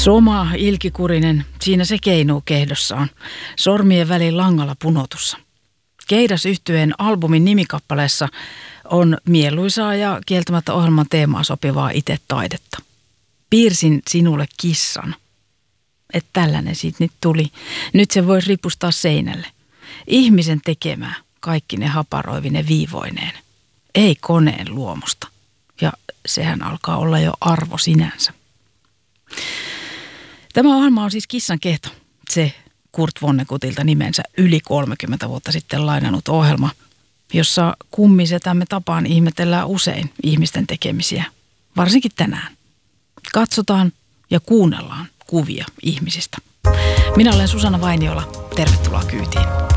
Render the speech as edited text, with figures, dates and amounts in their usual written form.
Soma, ilkikurinen, siinä se keinuu kehdossaan, sormien väliin langalla punotussa. Keidas-yhtyeen albumin nimikappaleessa on mieluisaa ja kieltämättä ohjelman teemaa sopivaa itse-taidetta. Piirsin sinulle kissan. Että tällainen siitä nyt tuli. Nyt se voisi ripustaa seinälle. Ihmisen tekemää, kaikki ne haparoivine viivoineen. Ei koneen luomusta. Ja sehän alkaa olla jo arvo sinänsä. Tämä ohjelma on siis Kissan kehto. Se Kurt Vonneguttilta nimensä yli 30 vuotta sitten lainannut ohjelma, jossa kummisetämme tapaan ihmetellään usein ihmisten tekemisiä, varsinkin tänään. Katsotaan ja kuunnellaan kuvia ihmisistä. Minä olen Susanna Vainiola. Tervetuloa kyytiin.